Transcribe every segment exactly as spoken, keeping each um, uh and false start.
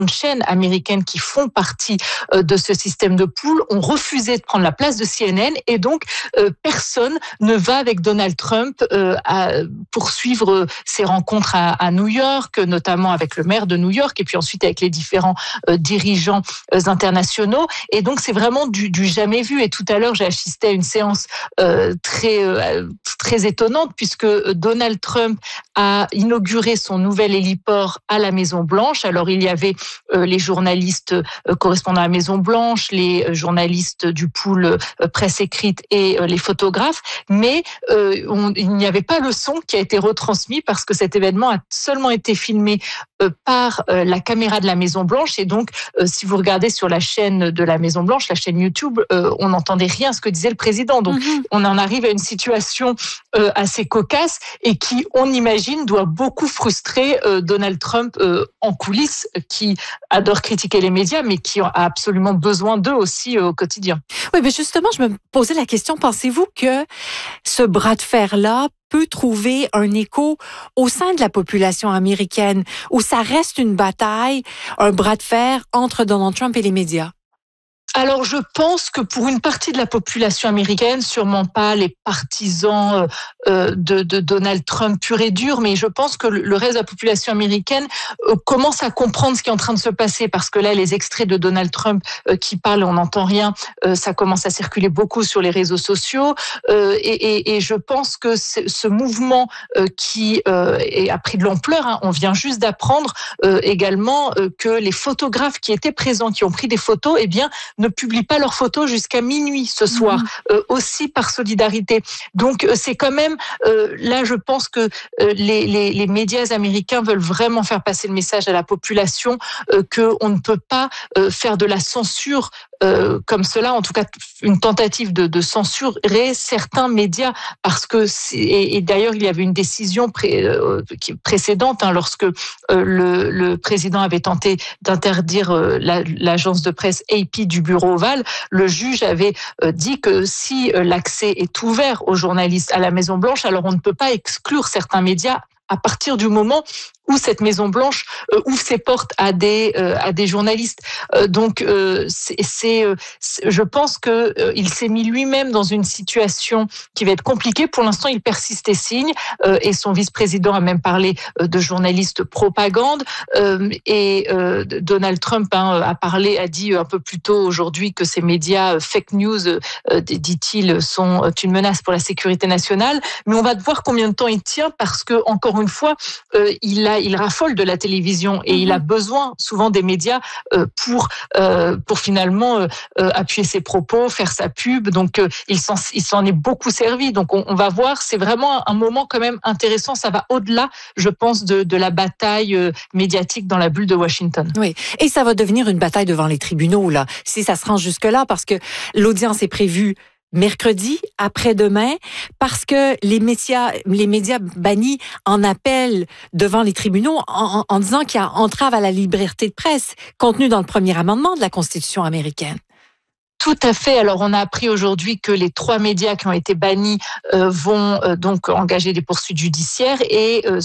chaînes américaines qui font partie euh, de ce système de pool ont refusé de prendre la place de C N N et donc euh, personne ne va avec Donald Trump euh, à poursuivre ses rencontres à, à New York, notamment avec le maire de New York et puis ensuite avec les différents euh, dirigeants euh, internationaux. Et donc c'est vraiment du, du jamais vu. Et tout à l'heure j'ai assisté à une séance euh, très euh, très étonnante puisque Donald Trump a inauguré son nouvel héliport à la Maison Blanche. Alors il y avait euh, les journalistes euh, correspondant à la Maison Blanche, les euh, journalistes du pool euh, presse écrite et euh, les photographes, mais euh, on, il n'y avait pas le son qui a été retransmis parce que cet événement a seulement été filmé euh, par euh, la caméra de la Maison Blanche et donc euh, si vous regardez sur la chaîne de la Maison Blanche, la chaîne YouTube, euh, on n'entendait rien à ce que disait le président. Donc mm-hmm. on en arrive à une situation euh, assez cocasse et qui, on imagine, doit beaucoup frustrer euh, Donald Trump euh, en coulisses, qui adore critiquer les médias, mais qui a absolument besoin d'eux aussi euh, au quotidien. Oui, mais justement, je me posais la question, pensez-vous que ce bras de fer-là peut trouver un écho au sein de la population américaine, où ça reste une bataille, un bras de fer entre Donald Trump et les médias? Alors, je pense que pour une partie de la population américaine, sûrement pas les partisans euh, de, de Donald Trump pur et dur, mais je pense que le reste de la population américaine euh, commence à comprendre ce qui est en train de se passer, parce que là, les extraits de Donald Trump euh, qui parlent, on n'entend rien, euh, ça commence à circuler beaucoup sur les réseaux sociaux, euh, et, et, et je pense que ce mouvement euh, qui euh, a pris de l'ampleur, hein, on vient juste d'apprendre euh, également euh, que les photographes qui étaient présents, qui ont pris des photos, eh bien, ne publient pas leurs photos jusqu'à minuit ce soir, mmh. euh, aussi par solidarité. Donc euh, c'est quand même, euh, là je pense que euh, les, les, les médias américains veulent vraiment faire passer le message à la population euh, qu'on ne peut pas euh, faire de la censure Euh, comme cela, en tout cas une tentative de, de censurer certains médias, parce que et, et d'ailleurs il y avait une décision pré, euh, qui, précédente hein, lorsque euh, le, le président avait tenté d'interdire euh, la, l'agence de presse A P du bureau ovale. Le juge avait euh, dit que si euh, l'accès est ouvert aux journalistes à la Maison Blanche, alors on ne peut pas exclure certains médias à partir du moment où cette Maison Blanche euh, ouvre ses portes à des euh, à des journalistes. Euh, donc euh, c'est, c'est, euh, c'est je pense que euh, il s'est mis lui-même dans une situation qui va être compliquée. Pour l'instant, il persiste et signe euh, et son vice-président a même parlé euh, de journalistes propagande euh, et euh, Donald Trump hein, a parlé a dit un peu plus tôt aujourd'hui que ces médias euh, fake news euh, dit-il sont une menace pour la sécurité nationale, mais on va voir combien de temps il tient, parce que encore une fois euh, il a il raffole de la télévision et mmh. il a besoin souvent des médias euh, pour euh, pour finalement euh, appuyer ses propos, faire sa pub. Donc euh, il s'en il s'en est beaucoup servi. Donc on, on va voir, c'est vraiment un moment quand même intéressant. Ça va au-delà, je pense, de de la bataille euh, médiatique dans la bulle de Washington. Oui, et ça va devenir une bataille devant les tribunaux là, si ça se rend jusque là, parce que l'audience est prévue mercredi, après-demain, parce que les médias, les médias bannis en appellent devant les tribunaux en, en disant qu'il y a entrave à la liberté de presse contenue dans le premier amendement de la Constitution américaine. Tout à fait. Alors, on a appris aujourd'hui que les trois médias qui ont été bannis euh, vont euh, donc engager des poursuites judiciaires et, euh,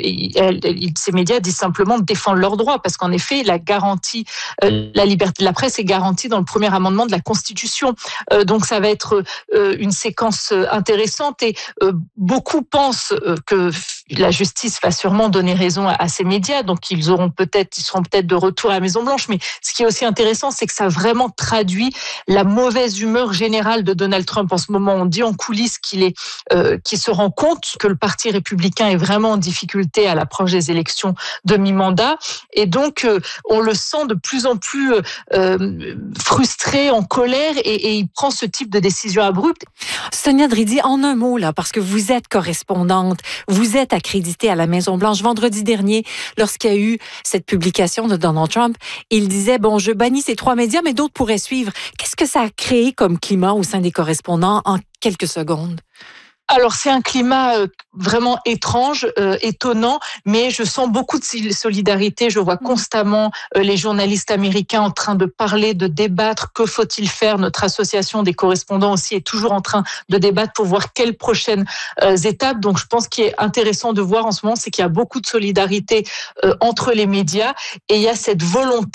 et ces médias disent simplement défendre leurs droits, parce qu'en effet, la garantie, euh, la liberté de la presse est garantie dans le premier amendement de la Constitution. Euh, donc, ça va être euh, une séquence intéressante et euh, beaucoup pensent euh, que la justice va sûrement donner raison à, à ces médias. Donc, ils auront peut-être, ils seront peut-être de retour à la Maison Blanche. Mais ce qui est aussi intéressant, c'est que ça vraiment traduit la mauvaise humeur générale de Donald Trump en ce moment. On dit en coulisses qu'il est, euh, qu'il se rend compte que le Parti républicain est vraiment en difficulté à l'approche des élections de mi-mandat, et donc euh, on le sent de plus en plus euh, frustré, en colère, et, et il prend ce type de décision abrupte. Sonia Dridi, en un mot là, parce que vous êtes correspondante, vous êtes accréditée à la Maison Blanche. Vendredi dernier, lorsqu'il y a eu cette publication de Donald Trump, il disait bon, je bannis ces trois médias, mais d'autres pourraient suivre. Qu'est-ce que ça a créé comme climat au sein des correspondants en quelques secondes? Alors c'est un climat euh, vraiment étrange, euh, étonnant, mais je sens beaucoup de solidarité. Je vois constamment euh, les journalistes américains en train de parler, de débattre. Que faut-il faire? Notre association des correspondants aussi est toujours en train de débattre pour voir quelles prochaines euh, étapes. Donc je pense qu'il est intéressant de voir en ce moment, c'est qu'il y a beaucoup de solidarité euh, entre les médias et il y a cette volonté